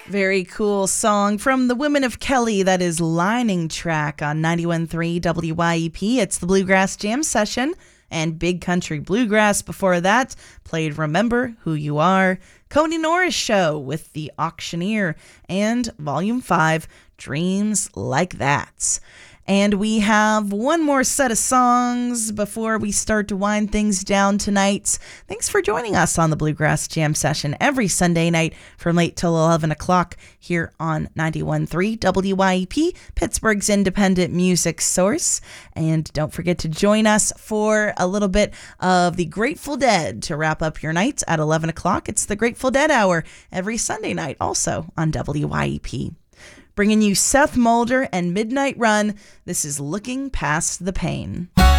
Very cool song from the Women of Kelly. That is Lining Track on 91.3 WYEP. It's the Bluegrass Jam Session and Big Country Bluegrass. Before that, played Remember Who You Are, Cody Norris Show with The Auctioneer, and Volume 5, Dreams Like That. And we have one more set of songs before we start to wind things down tonight. Thanks for joining us on the Bluegrass Jam Session every Sunday night from 8 till 11 o'clock here on 91.3 WYEP, Pittsburgh's independent music source. And don't forget to join us for a little bit of the Grateful Dead to wrap up your night at 11 o'clock. It's the Grateful Dead Hour every Sunday night also on WYEP. Bringing you Seth Mulder and Midnight Run. This is Looking Past the Pain.